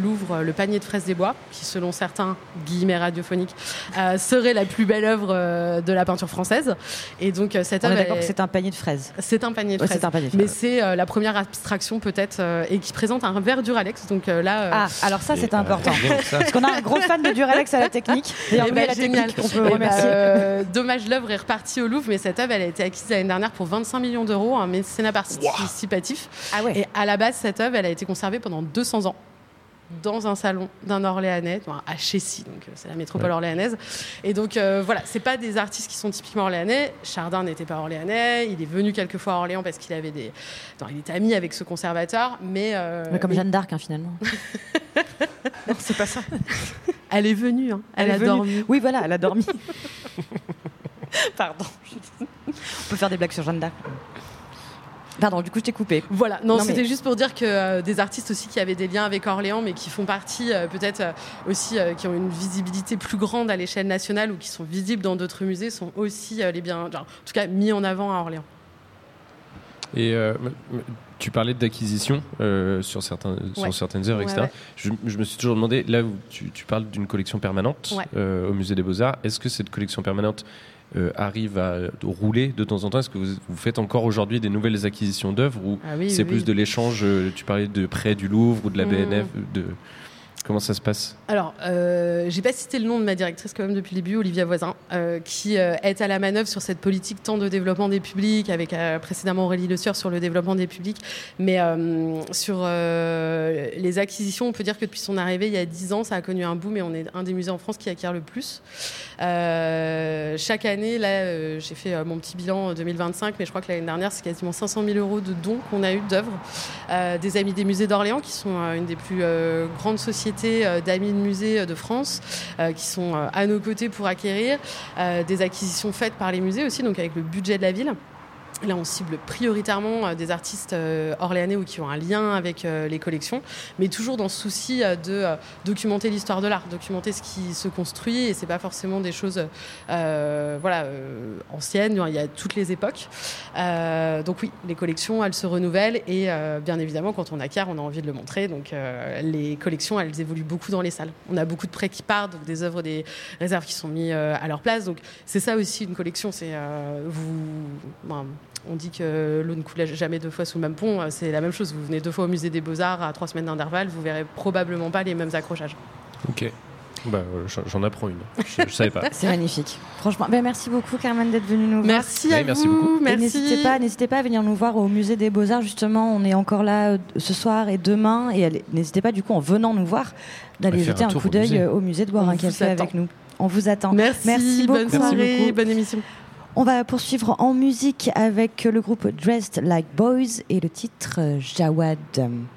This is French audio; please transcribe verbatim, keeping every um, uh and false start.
Louvre le panier de fraises des bois, qui selon certains guillemets radiophoniques euh, serait la plus belle œuvre euh, de la peinture française. Et donc cette On œuvre, est d'accord est... que c'est un panier de fraises. C'est un panier de ouais, fraises. C'est un panier de fraises. Mais c'est euh, la première abstraction peut-être euh, et qui présente un verre Duralex. Donc euh, là. Euh... Ah, alors ça c'est Et important. Euh, ça. Parce qu'on a un gros fan de Duralex à la technique. D'ailleurs, Eh lui, à ben, la génial. technique, on peut Eh remercier. ben, euh, dommage, l'œuvre est repartie au Louvre, mais cette œuvre, elle a été acquise l'année dernière pour vingt-cinq millions d'euros, un mécénat participatif. Ah ouais. Et à la base, cette œuvre, elle a été conservée pendant deux cents ans dans un salon d'un Orléanais, enfin, à Chécy, donc euh, c'est la métropole Ouais. orléanaise. Et donc euh, voilà, c'est pas des artistes qui sont typiquement orléanais. Chardin n'était pas orléanais, il est venu quelques fois à Orléans parce qu'il avait des, non, il était ami avec ce conservateur, mais, euh, Mais comme mais- Jeanne d'Arc, hein, finalement. Non, c'est pas ça. elle est venue, hein. elle, Elle est a venue. dormi. Oui, voilà, elle a dormi. Pardon. On peut faire des blagues sur Jeanne d'Arc. Pardon, du coup, je t'ai coupé. Voilà, non, Non, c'était mais- juste pour dire que euh, des artistes aussi qui avaient des liens avec Orléans, mais qui font partie euh, peut-être euh, aussi, euh, qui ont une visibilité plus grande à l'échelle nationale ou qui sont visibles dans d'autres musées, sont aussi euh, les biens, genre, en tout cas mis en avant à Orléans. Et euh, m- m- tu parlais d'acquisition euh, sur, certains, sur Ouais. certaines œuvres, Ouais, et cetera. ouais. Je, je me suis toujours demandé, là où tu, tu parles d'une collection permanente Ouais. euh, au Musée des Beaux-Arts, est-ce que cette collection permanente euh, arrive à rouler de temps en temps? Est-ce que vous, vous faites encore aujourd'hui des nouvelles acquisitions d'œuvres ou Ah oui, c'est oui, plus oui. de l'échange, euh, tu parlais de prêt du Louvre ou de la B N F, Mmh. de... Comment ça se passe? Alors, euh, j'ai pas cité le nom de ma directrice quand même depuis le début, Olivia Voisin, euh, qui euh, est à la manœuvre sur cette politique tant de développement des publics, avec euh, précédemment Aurélie Le Sieur sur le développement des publics, mais euh, sur euh, les acquisitions, on peut dire que depuis son arrivée il y a dix ans, ça a connu un boom et on est un des musées en France qui acquiert le plus. Euh, chaque année, là, euh, j'ai fait euh, mon petit bilan deux mille vingt-cinq, mais je crois que l'année dernière, c'est quasiment cinq cent mille euros de dons qu'on a eu d'œuvres. Euh, des Amis des musées d'Orléans, qui sont euh, une des plus euh, grandes sociétés euh, d'amis de musées euh, de France, euh, qui sont euh, à nos côtés pour acquérir. Euh, des acquisitions faites par les musées aussi, donc avec le budget de la ville. Là, on cible prioritairement euh, des artistes euh, orléanais ou qui ont un lien avec euh, les collections, mais toujours dans ce souci euh, de euh, documenter l'histoire de l'art, documenter ce qui se construit, et c'est pas forcément des choses euh, voilà, euh, anciennes, il y a toutes les époques. Euh, donc oui, les collections, elles se renouvellent, et euh, bien évidemment, quand on acquiert, on a envie de le montrer. Donc euh, les collections, elles évoluent beaucoup dans les salles. On a beaucoup de prêts qui partent, donc des œuvres, des réserves qui sont mises euh, à leur place. Donc c'est ça aussi une collection, c'est euh, vous... Ben, on dit que l'eau ne coule jamais deux fois sous le même pont. C'est la même chose. Vous venez deux fois au musée des Beaux-Arts à trois semaines d'intervalle, vous verrez probablement pas les mêmes accrochages. Ok. Bah, euh, j'en apprends une. Je, je savais pas. C'est magnifique. Franchement, ben merci beaucoup Carmen d'être venue nous voir. Merci à Oui, vous. merci beaucoup. Et Merci. n'hésitez pas, n'hésitez pas à venir nous voir au musée des Beaux-Arts. Justement, on est encore là euh, ce soir et demain. Et allez, n'hésitez pas, du coup, en venant nous voir, d'aller À faire jeter un un tour coup au d'œil musée. euh, au musée, de boire On un vous café attend. avec nous. On vous attend. Merci, Merci beaucoup. bonne soirée, Merci beaucoup. bonne émission. On va poursuivre en musique avec le groupe Dressed Like Boys et le titre euh, Jawad.